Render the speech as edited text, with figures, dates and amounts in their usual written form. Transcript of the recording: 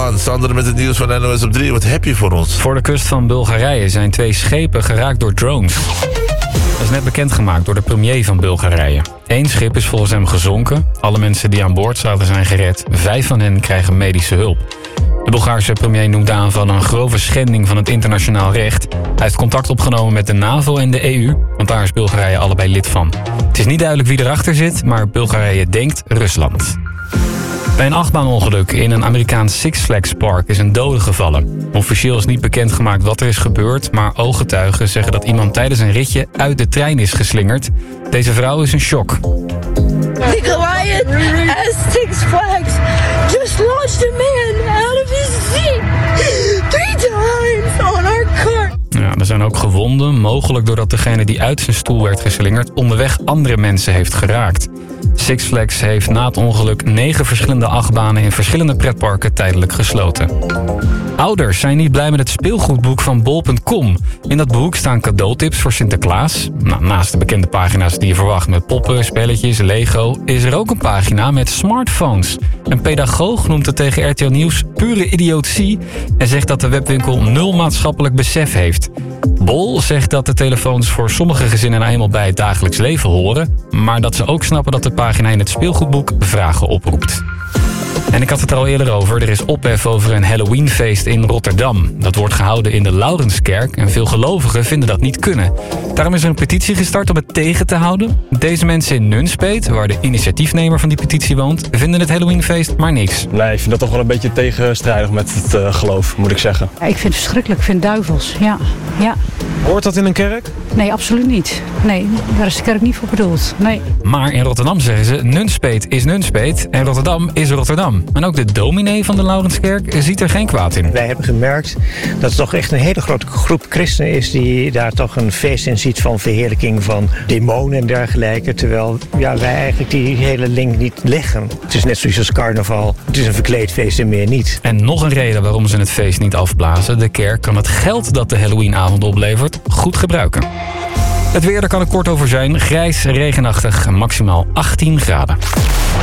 Rusland. Sander met het nieuws van NOS op 3. Wat heb je voor ons? Voor de kust van Bulgarije zijn 2 schepen geraakt door drones. Dat is net bekendgemaakt door de premier van Bulgarije. 1 schip is volgens hem gezonken. Alle mensen die aan boord zaten zijn gered. 5 van hen krijgen medische hulp. De Bulgaarse premier noemt de aanval een grove schending van het internationaal recht. Hij heeft contact opgenomen met de NAVO en de EU, want daar is Bulgarije allebei lid van. Het is niet duidelijk wie erachter zit, maar Bulgarije denkt Rusland. Bij een achtbaanongeluk in een Amerikaans Six Flags park is een dode gevallen. Officieel is niet bekendgemaakt wat er is gebeurd, maar ooggetuigen zeggen dat iemand tijdens een ritje uit de trein is geslingerd. Deze vrouw is in shock. The Goliath at Six Flags just launched a man out of his seat 3 times on our car. Ja, er zijn ook gewonden, mogelijk doordat degene die uit zijn stoel werd geslingerd onderweg andere mensen heeft geraakt. Six Flags heeft na het ongeluk 9 verschillende achtbanen in verschillende pretparken tijdelijk gesloten. Ouders zijn niet blij met het speelgoedboek van bol.com. In dat boek staan cadeautips voor Sinterklaas. Naast de bekende pagina's die je verwacht met poppen, spelletjes, Lego, is er ook een pagina met smartphones. Een pedagoog noemt het tegen RTL Nieuws pure idiotie en zegt dat de webwinkel 0 maatschappelijk besef heeft. Bol zegt dat de telefoons voor sommige gezinnen nou eenmaal bij het dagelijks leven horen, maar dat ze ook snappen dat de pagina in het speelgoedboek vragen oproept. En ik had het er al eerder over, er is ophef over een Halloweenfeest in Rotterdam. Dat wordt gehouden in de Laurenskerk en veel gelovigen vinden dat niet kunnen. Daarom is er een petitie gestart om het tegen te houden. Deze mensen in Nunspeet, waar de initiatiefnemer van die petitie woont, vinden het Halloweenfeest maar niks. Nee, ik vind dat toch wel een beetje tegenstrijdig met het geloof, moet ik zeggen. Ja, ik vind het verschrikkelijk, ik vind het duivels, ja. Hoort dat in een kerk? Nee, absoluut niet. Nee, daar is de kerk niet voor bedoeld, nee. Maar in Rotterdam zeggen ze, Nunspeet is Nunspeet en Rotterdam is Rotterdam. En ook de dominee van de Laurenskerk ziet er geen kwaad in. Wij hebben gemerkt dat het toch echt een hele grote groep christenen is die daar toch een feest in ziet van verheerlijking van demonen en dergelijke. Terwijl wij eigenlijk die hele link niet leggen. Het is net zoiets als carnaval. Het is een verkleed feest en meer niet. En nog een reden waarom ze het feest niet afblazen. De kerk kan het geld dat de Halloweenavond oplevert goed gebruiken. Het weer, daar kan ik kort over zijn. Grijs, regenachtig, maximaal 18 graden.